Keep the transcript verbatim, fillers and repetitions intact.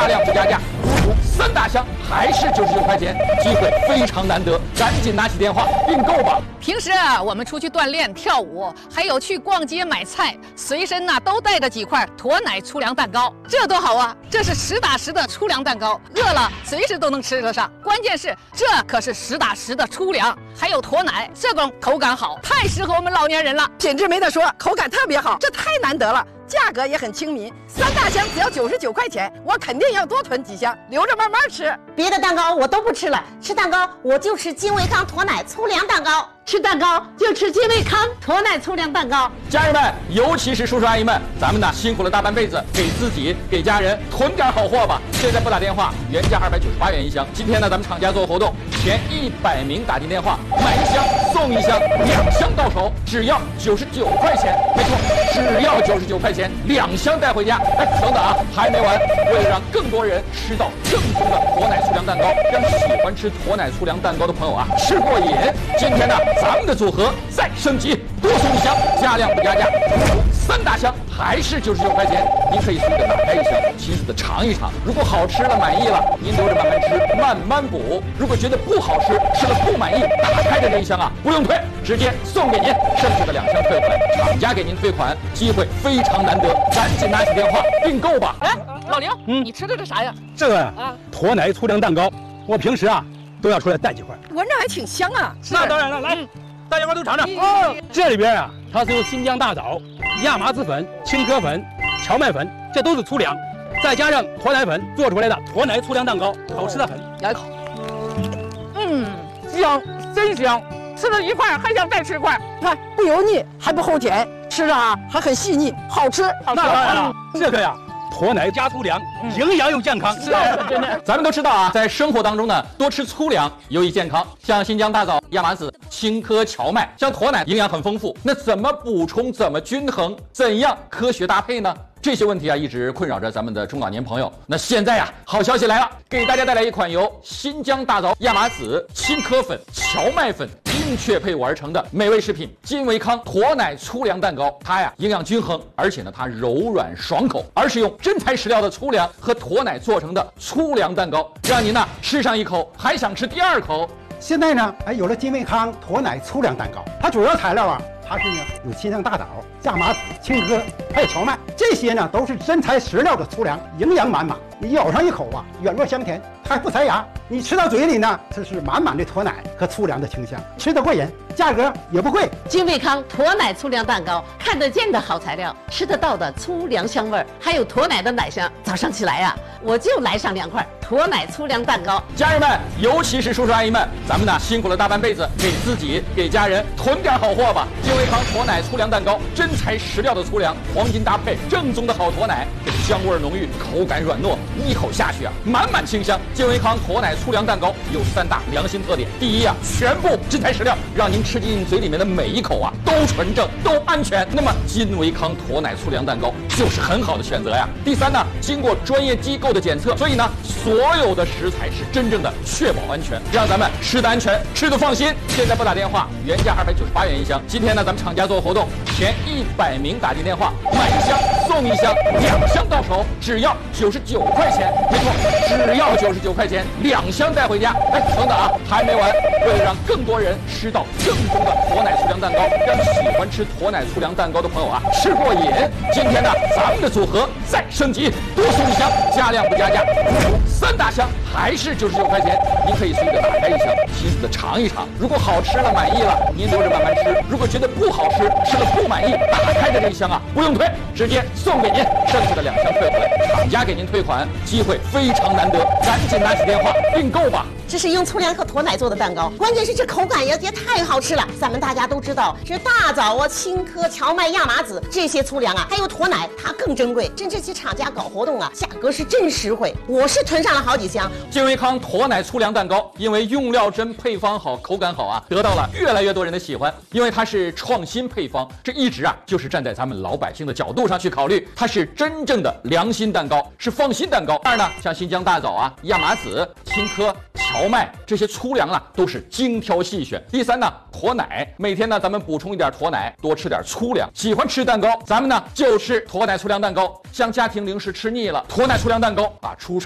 加量不加价，不出三大箱还是九十九块钱，机会非常难得，赶紧拿起电话订购吧。 平时啊，我们出去锻炼、跳舞，还有去逛街买菜，随身呐、啊、都带着几块驼奶粗粮蛋糕，这多好啊！这是实打实的粗粮蛋糕，饿了随时都能吃得上。关键是这可是实打实的粗粮，还有驼奶，这种口感好，太适合我们老年人了。 品质没得说，口感特别好，这太难得了。价格也很亲民，三大箱只要九十九块钱，我肯定要多囤几箱，留着慢慢吃。 别的蛋糕我都不吃了，吃蛋糕我就吃金维康驼奶粗粮蛋糕，吃蛋糕就吃金维康驼奶粗粮蛋糕。 家人们，尤其是叔叔阿姨们，咱们呢辛苦了大半辈子，给自己给家人囤点好货吧。现在拨打电话，原价二百九十八元一箱，今天呢咱们厂家做活动，前一百名打进电话买一箱送一箱，两箱到手只要九十九块钱，没错，只要九十九块钱。两箱带回家。哎，等等啊，还没完！为了让更多人吃到正宗的驼奶粗粮蛋糕，让喜欢吃驼奶粗粮蛋糕的朋友啊吃过瘾，今天呢，咱们的组合再升级，多送一箱，加量不加价，三大箱还是九十九块钱。您可以随着打开一箱，亲自的尝一尝。如果好吃了满意了，您留着慢慢吃，慢慢补。如果觉得不好吃，吃了不满意，打开的这一箱啊不用退，直接送给您，剩下的两箱退回来，厂家给您退款，机会非常难得，赶紧拿起电话订购吧。 哎，老刘，嗯，你吃的这啥呀？ 这个呀，啊，驼奶粗粮蛋糕，我平时啊都要出来带几块， 闻着还挺香啊。 那当然了，来，嗯、大家伙都尝尝。哦，这里边啊，它是用新疆大枣、亚麻籽粉、青稞粉、荞麦粉，这都是粗粮，再加上驼奶粉做出来的驼奶粗粮蛋糕，好吃的很。 咬一口，嗯，香，真香。吃了一块还想再吃块， 看不油腻还不齁甜，吃着啊还很细腻，好吃。 那当然了，这个呀，驼奶加粗粮，营养又健康。 是啊，真的。 咱们都知道啊，在生活当中呢，多吃粗粮有益健康，像新疆大枣、亚麻籽、青稞、荞麦，像驼奶营养很丰富。那怎么补充？怎么均衡？怎样科学搭配呢？这些问题啊，一直困扰着咱们的中老年朋友。那现在呀，好消息来了，给大家带来一款由新疆大枣、亚麻籽、青稞粉、荞麦粉精确配伍而成的美味食品——金维康驼奶粗粮蛋糕。它呀，营养均衡，而且呢，它柔软爽口，而是用真材实料的粗粮和驼奶做成的粗粮蛋糕，让您呢吃上一口还想吃第二口。 现在呢，哎，有了金维康驼奶粗粮蛋糕，它主要材料啊，它是呢有新疆大枣、亚麻籽、青稞，还有荞麦，这些呢都是真材实料的粗粮，营养满满。你咬上一口啊，软糯香甜，它还不塞牙。你吃到嘴里呢，这是满满的驼奶和粗粮的清香，吃得过瘾，价格也不贵。 金维康驼奶粗粮蛋糕，看得见的好材料，吃得到的粗粮香味儿，还有驼奶的奶香。早上起来呀、啊，我就来上两块驼奶粗粮蛋糕。 家人们，尤其是叔叔阿姨们，咱们呢辛苦了大半辈子，给自己给家人囤点好货吧。金维康驼奶粗粮蛋糕，真材实料的粗粮，黄金搭配，正宗的好驼奶，香味浓郁，口感软糯，一口下去啊，满满清香。金维康驼奶粗粮蛋糕有三大良心特点：第一啊，全部真材实料，让您吃进嘴里面的每一口啊都纯正，都安全。那么金维康驼奶粗粮蛋糕就是很好的选择呀。第三呢，经过专业机构的检测，所以呢，所有的食材是真正的确保安全，让咱们吃得安全，吃得放心。现在拨打电话，原价二百九十八元一箱，今天呢，咱们厂家做活动，前一百名打进电话买一箱送一箱，两箱到手只要九十九块钱，没错，只要九十九块钱，两箱带回家。哎，等等啊，还没完！为了让更多人吃到正宗的驼奶粗粮蛋糕，让喜欢吃驼奶粗粮蛋糕的朋友啊吃过瘾，今天呢，咱们的组合再升级，多送一箱，加量不加价，三大箱还是九十九块钱。您可以随着打开一箱，亲自的尝一尝。如果好吃了满意了，您留着慢慢吃；如果觉得不好吃，吃了不满意，打开的这一箱啊不用退，直接送给您，剩下的两箱退回来，厂家给您退款，机会非常难得，赶紧拿起电话订购吧。 这是用粗粮和驼奶做的蛋糕，关键是这口感也也太好吃了。咱们大家都知道，这大枣啊、青稞、荞麦、亚麻籽这些粗粮啊，还有驼奶，它更珍贵。真这些厂家搞活动啊，价格是真实惠。我是囤上了好几箱。 金维康驼奶粗粮蛋糕，因为用料真、配方好、口感好啊，得到了越来越多人的喜欢。因为它是创新配方，这一直啊就是站在咱们老百姓的角度上去考虑，它是真正的良心蛋糕，是放心蛋糕。二呢，像新疆大枣啊、亚麻籽、青稞、荞麦这些粗粮啊，都是精挑细选。第三呢，驼奶，每天呢咱们补充一点驼奶，多吃点粗粮。喜欢吃蛋糕，咱们呢就吃驼奶粗粮蛋糕。像家庭零食吃腻了，驼奶粗粮蛋糕啊，出厂